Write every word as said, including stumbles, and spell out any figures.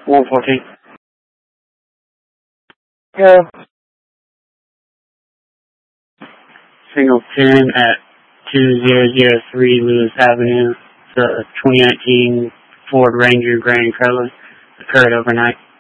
one fourteen. Go. Single ten at two thousand three Lewis Avenue. It's a twenty nineteen Ford Ranger Grand Color. Occurred overnight.